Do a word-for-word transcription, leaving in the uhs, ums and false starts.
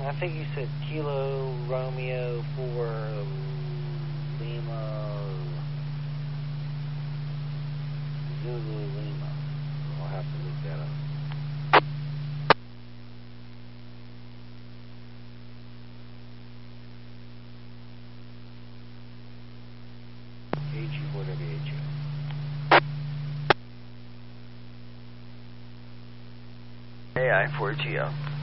I think you said Kilo Romeo for Lima Zulu Lima. I'll have to look that up. A G four W H O. A I four G O.